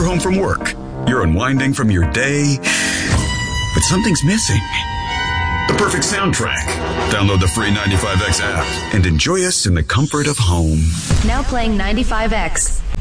You're home from work. You're unwinding from your day, but something's missing. The perfect soundtrack. Download the free 95X app and enjoy us in the comfort of home. Now playing 95X.